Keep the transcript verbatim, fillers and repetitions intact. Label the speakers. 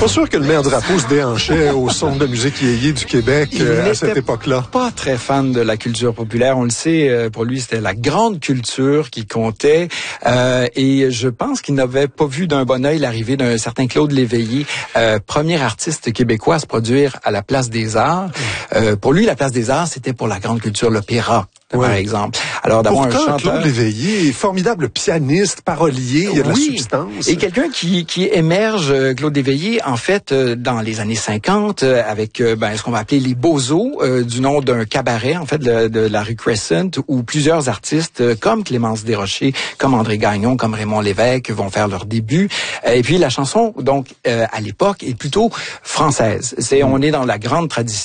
Speaker 1: Pas sûr que le maire Drapeau se déhanchait au Centre de musique yéyé du Québec euh, à cette époque-là.
Speaker 2: Pas très fan de la culture populaire. On le sait, euh, pour lui, c'était la grande culture qui comptait. Euh, et je pense qu'il n'avait pas vu d'un bon œil l'arrivée d'un certain Claude Léveillé, euh, premier artiste québécois à se produire à la Place des Arts. Euh, pour lui, la Place des Arts, c'était pour la grande culture, l'opéra, ouais. par exemple. Alors d'avoir un chanteur...
Speaker 1: Claude Léveillé est formidable pianiste, parolier, il y a de
Speaker 2: oui.
Speaker 1: la substance.
Speaker 2: Et quelqu'un qui, qui émerge, Claude Léveillé, en fait, dans les années cinquante, avec ben, ce qu'on va appeler les Beaux-Os, euh, du nom d'un cabaret, en fait, de, de la rue Crescent, où plusieurs artistes, comme Clémence Desrochers, comme André Gagnon, comme Raymond Lévesque, vont faire leur début. Et puis la chanson, donc, euh, à l'époque, est plutôt française. C'est, on est dans la grande tradition